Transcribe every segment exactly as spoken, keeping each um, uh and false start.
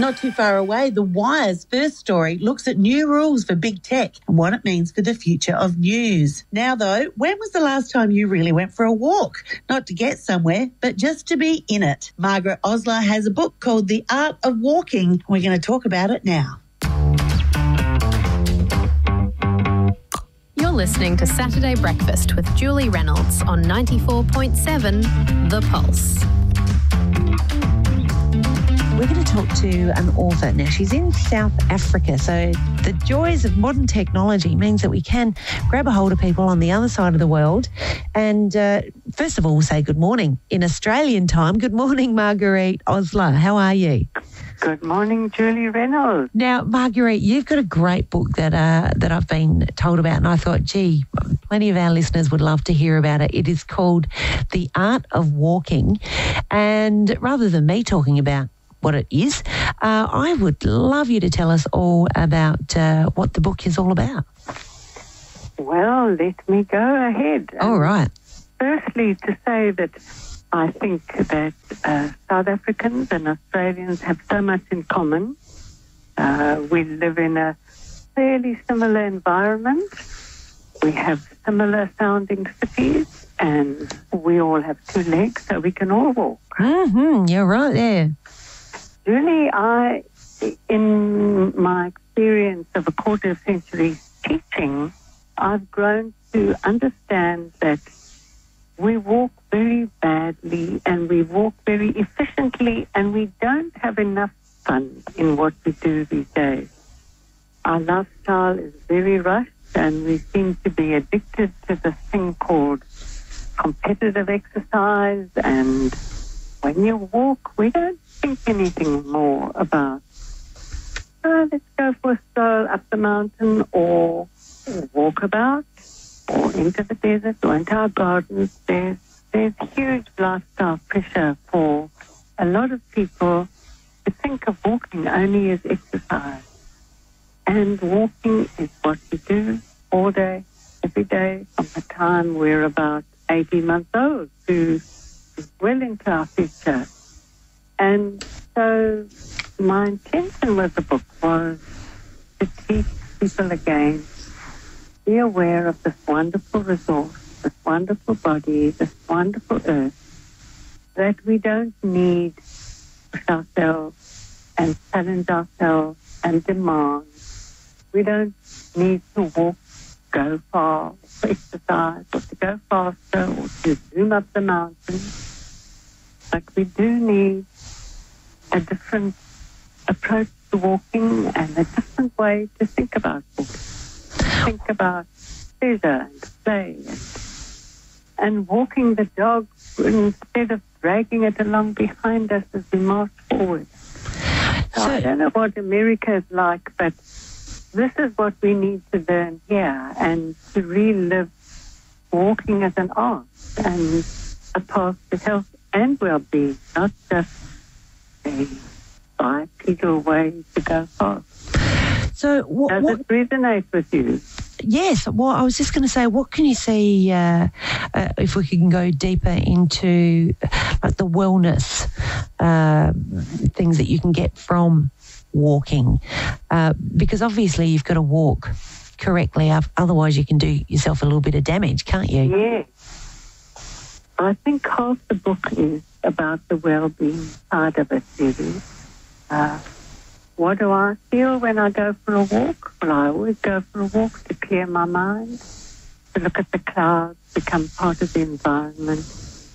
Not too far away, The Wire's first story looks at new rules for big tech and what it means for the future of news. Now, though, when was the last time you really went for a walk? Not to get somewhere, but just to be in it. Margaret Osler has a book called The Art of Walking. We're going to talk about it now. You're listening to Saturday Breakfast with Julie Reynolds on ninety-four point seven The Pulse. We're going to talk to an author. Now, she's in South Africa, so the joys of modern technology means that we can grab a hold of people on the other side of the world. And uh, first of all, we'll say good morning in Australian time. Good morning, Marguerite Osler. How are you? Good morning, Julie Reynolds. Now, Marguerite, you've got a great book that uh, that I've been told about, and I thought, gee, plenty of our listeners would love to hear about it. It is called The Art of Walking. And rather than me talking about what it is, uh, I would love you to tell us all about uh, what the book is all about. Well, let me go ahead. All right. Firstly, to say that I think that uh, South Africans and Australians have so much in common. Uh, we live in a fairly similar environment. We have similar sounding cities, and we all have two legs, so we can all walk. Mm-hmm, you're right there. Julie, I, in my experience of a quarter of a century teaching, I've grown to understand that we walk very badly and we walk very efficiently, and we don't have enough fun in what we do these days. Our lifestyle is very rushed, and we seem to be addicted to this thing called competitive exercise. And when you walk, we don't think anything more about, oh, let's go for a stroll up the mountain, or walk about, or into the desert, or into our gardens. There's, there's huge lifestyle pressure for a lot of people to think of walking only as exercise. And walking is what we do all day, every day, from the time we're about eighteen months old to well into our future. And so my intention with the book was to teach people again, be aware of this wonderful resource, this wonderful body, this wonderful earth, that we don't need to push ourselves and challenge ourselves and demand. We don't need to walk, go far, for exercise, or to go faster, or to zoom up the mountain. But we do need a different approach to walking and a different way to think about walking. Think about pleasure and play and, and walking the dog instead of dragging it along behind us as we march forward. So I don't know what America is like, but this is what we need to learn here, and to relive walking as an art and a path to health and well-being, not just a bipedal way to go fast. So what, Does what, it resonate with you? Yes. Well, I was just going to say, what can you see uh, uh, if we can go deeper into like the wellness uh, things that you can get from walking? Uh, because obviously you've got to walk correctly, otherwise you can do yourself a little bit of damage, can't you? Yes. I think half the book is about the well-being side of it, really. Uh, what do I feel when I go for a walk? Well, I always go for a walk to clear my mind, to look at the clouds, become part of the environment,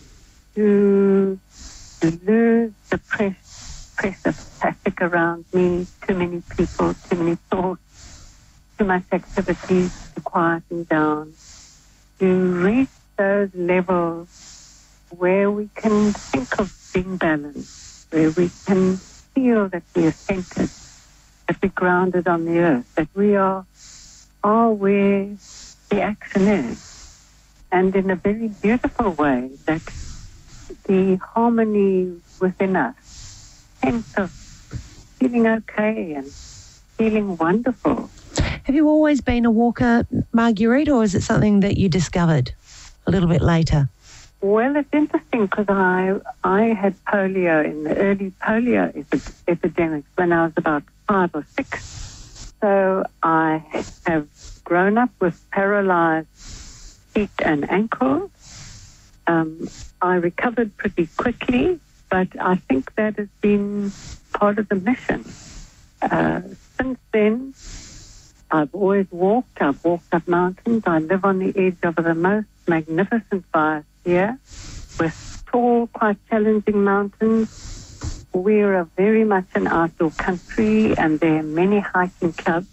to, to lose the press, press of traffic around me, too many people, too many thoughts, too much activity, to quieten down, to reach those levels where we can think of being balanced, where we can feel that we are centered, that we're grounded on the earth, that we are, are where the action is. And in a very beautiful way, that the harmony within us, sense of feeling okay and feeling wonderful. Have you always been a walker, Marguerite, or is it something that you discovered a little bit later? Well, it's interesting because I I had polio in the early polio epi- epidemics when I was about five or six. So I have grown up with paralyzed feet and ankles. Um, I recovered pretty quickly, but I think that has been part of the mission. Uh, since then, I've always walked. I've walked up mountains. I live on the edge of the most magnificent biosphere with tall, quite challenging mountains. We're a very much an outdoor country, and there are many hiking clubs.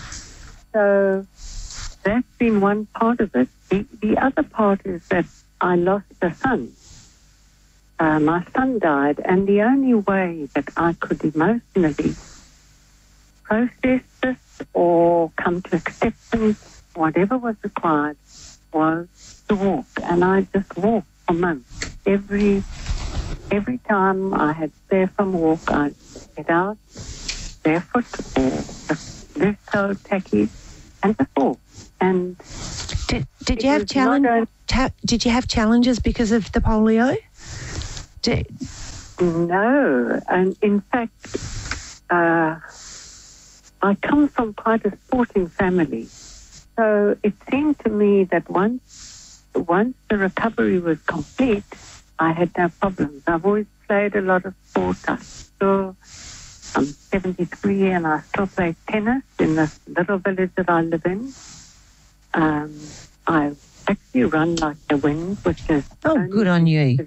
So that's been one part of it. The, the other part is that I lost a son. Uh, my son died, and the only way that I could emotionally process this or come to acceptance, whatever was required, was to walk. And I just walked for months. Every every time I had spare from walk, I'd get out barefoot or loose toe tackies and just walk. And did, did you have challenge? A, ta- did you have challenges because of the polio? Did... No, and in fact, uh, I come from quite a sporting family, so it seemed to me that once once the recovery was complete, I had no problems. I've always played a lot of sport. I still, I'm seventy-three and I still play tennis in this little village that I live in. Um, I actually run like the wind, which is... Oh, good on you.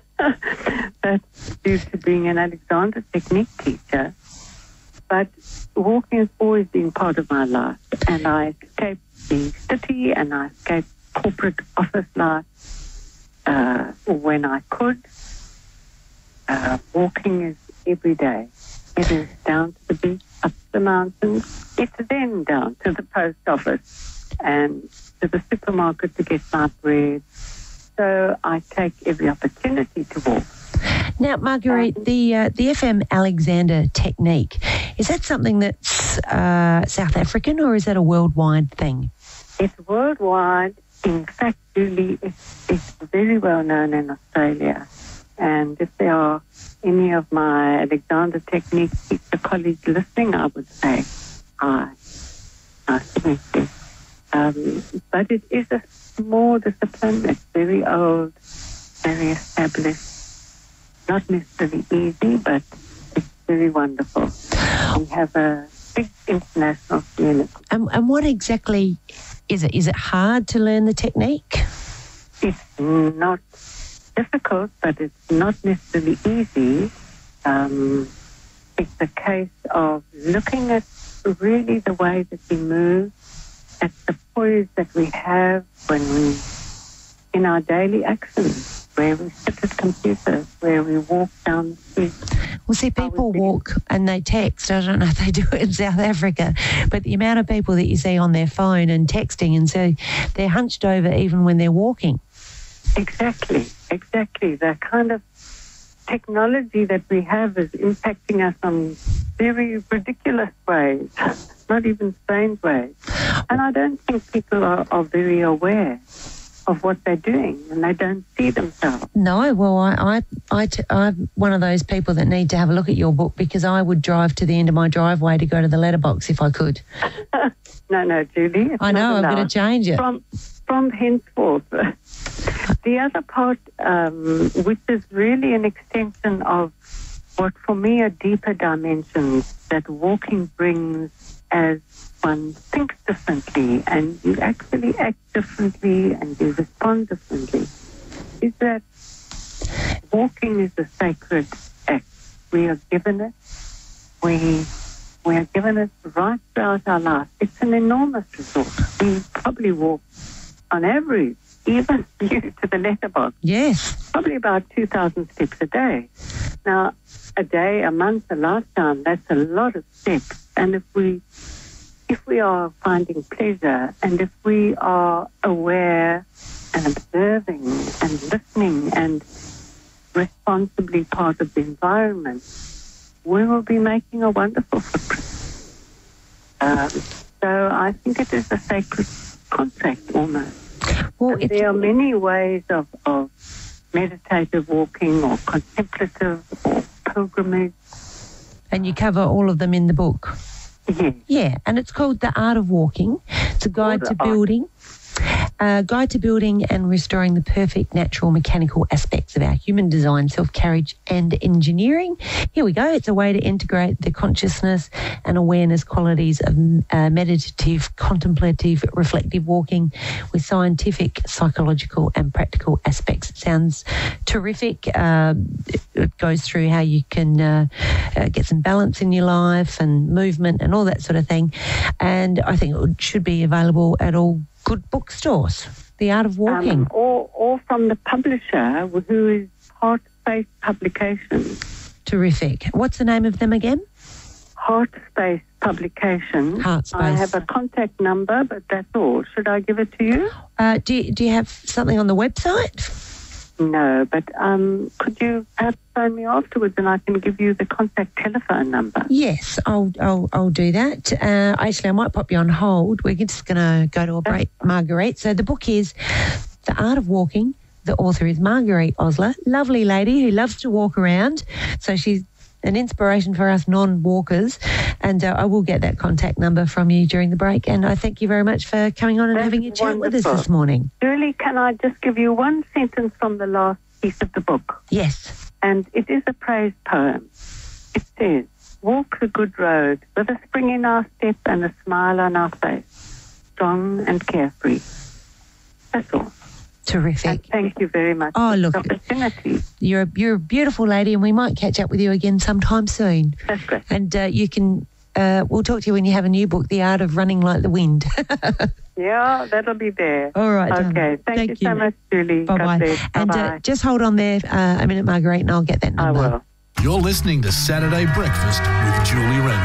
That's due to being an Alexander Technique teacher. But walking has always been part of my life, and I escaped the city and I escaped corporate office life uh, when I could. Uh, walking is every day. It is down to the beach, up the mountains. It's then down to the post office and to the supermarket to get my bread. So I take every opportunity to walk. Now, Marguerite, the uh, the F M Alexander Technique, is that something that's uh, South African or is that a worldwide thing? It's worldwide. In fact, Julie, it's, it's very well known in Australia. And if there are any of my Alexander Technique teacher colleagues listening, I would say hi. Nice to meet you. Um, but it is a small discipline. It's very old, very established. Not necessarily easy, but it's very wonderful. We have a big international community. And, and what exactly is it? Is it hard to learn the technique? It's not difficult, but it's not necessarily easy. Um, it's a case of looking at really the way that we move, at the poise that we have when we, in our daily actions, where we sit at computers, where we walk down the street. Well, see, people walk and they text. I don't know if they do it in South Africa, but the amount of people that you see on their phone and texting, and so they're hunched over even when they're walking. Exactly, exactly. The kind of technology that we have is impacting us on very ridiculous ways, not even strange ways. And I don't think people are, are very aware of what they're doing, and they don't see themselves. No, well, I, I, I t- I'm one of those people that need to have a look at your book, because I would drive to the end of my driveway to go to the letterbox if I could. no, no, Julie. It's I know, I'm going to change it. From, from henceforth. The other part, um, which is really an extension of what for me are deeper dimensions that walking brings as one thinks differently and you actually act differently and you respond differently, is that walking is a sacred act. We are given it. We, we are given it right throughout our life. It's an enormous resource. We probably walk on average, even you to the letterbox. Yes. Probably about two thousand steps a day. Now, a day, a month, a lifetime, that's a lot of steps. And if we if we are finding pleasure and if we are aware and observing and listening and responsibly part of the environment, we will be making a wonderful footprint. Um, so I think it is a sacred contract almost. Well, there are many ways of, of meditative walking or contemplative or pilgrimage. And you cover all of them in the book? Yes. Yeah, and it's called The Art of Walking. It's a guide to Art. building. Uh, guide to building and restoring the perfect natural mechanical aspects of our human design, self-carriage and engineering. Here we go. It's a way to integrate the consciousness and awareness qualities of uh, meditative, contemplative, reflective walking with scientific, psychological and practical aspects. It sounds terrific. Uh, it, it goes through how you can uh, uh, get some balance in your life and movement and all that sort of thing. And I think it should be available at all good bookstores. The Art of Walking. Um, or, or from the publisher, who is Heart Space Publications. Terrific. What's the name of them again? Heart Space Publications. Heart Space. I have a contact number, but that's all. Should I give it to you? Uh, do, you, do you have something on the website? No, but um, could you perhaps phone me afterwards and I can give you the contact telephone number? Yes, I'll I'll, I'll do that. Uh, actually, I might pop you on hold. We're just going to go to a break, Marguerite. So the book is The Art of Walking. The author is Marguerite Osler, lovely lady who loves to walk around. So she's an inspiration for us non-walkers. And uh, I will get that contact number from you during the break. And I thank you very much for coming on and That's having a chat wonderful. with us this morning. Julie, can I just give you one sentence from the last piece of the book? Yes. And it is a praise poem. It says, walk the good road with a spring in our step and a smile on our face, strong and carefree. That's all. Terrific. And thank you very much Oh, for look, the opportunity. You're a, you're a beautiful lady, and we might catch up with you again sometime soon. That's great. And uh, you can, uh, we'll talk to you when you have a new book, The Art of Running Like the Wind. Yeah, that'll be there. All right. Okay. darling. Thank, Thank you, you. so much, Julie. God Bye-bye. bless. And Bye-bye. uh, just hold on there uh, a minute, Marguerite, and I'll get that I number. will. You're listening to Saturday Breakfast with Julie Reynolds.